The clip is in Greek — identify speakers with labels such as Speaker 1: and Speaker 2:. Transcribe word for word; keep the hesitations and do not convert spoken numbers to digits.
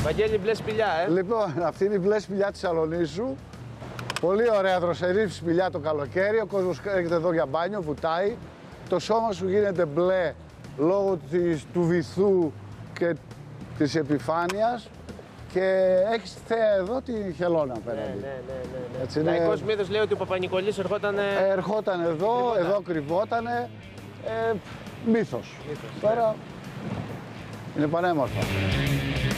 Speaker 1: Βαγγέλη, μπλε σπηλιά, ε.
Speaker 2: Λοιπόν, αυτή είναι η μπλε σπηλιά της Αλονίσου. Πολύ ωραία δροσερή σπηλιά το καλοκαίρι. Ο κόσμος έρχεται εδώ για μπάνιο, βουτάει. Το σώμα σου γίνεται μπλε λόγω της, του βυθού και της επιφάνειας. Και έχεις θέα εδώ τη χελώνα απέναντι.
Speaker 1: Ναι, ναι, ναι, ναι.
Speaker 2: Έτσι,
Speaker 1: Λαϊκός
Speaker 2: είναι...
Speaker 1: μύθος λέει ότι ο Παπα-Νικολής ερχόταν.
Speaker 2: Ε, ερχόταν εδώ,
Speaker 1: κρυβόταν.
Speaker 2: εδώ κρυβότανε. Ε, μύθος.
Speaker 1: Μύθος,
Speaker 2: Τώρα είναι πανέμορφα.